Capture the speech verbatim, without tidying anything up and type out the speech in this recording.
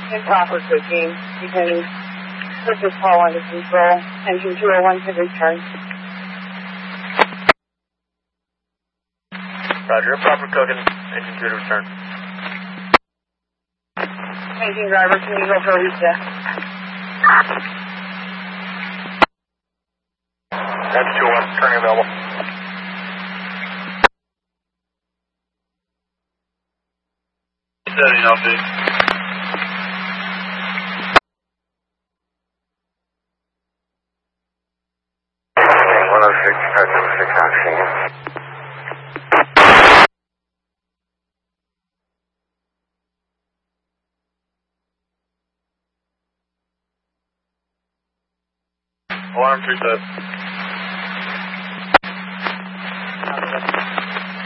improper cooking. You can put this call under control. Engine two oh one to return. Roger, improper cooking. Engine two to return. Engine driver, can you go for a reset? That's two oh one, turning available. Setting up, dude. one oh six, start number six, oxygen. Alarm three set.